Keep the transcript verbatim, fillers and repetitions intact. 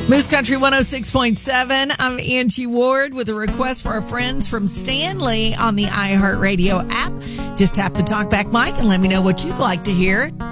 Moose Country one oh six point seven. I'm Angie Ward with a request for our friends from Stanley on the iHeartRadio app. Just tap the talkback mic and let me know what you'd like to hear.